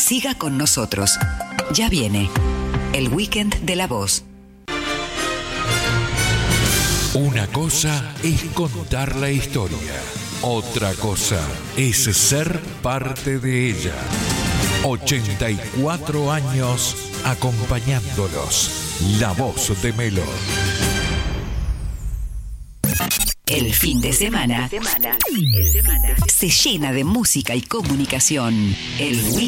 Siga con nosotros. Ya viene el Weekend de la Voz. Una cosa es contar la historia. Otra cosa es ser parte de ella. 84 años acompañándolos. La Voz de Melo. El fin de semana se llena de música y comunicación. El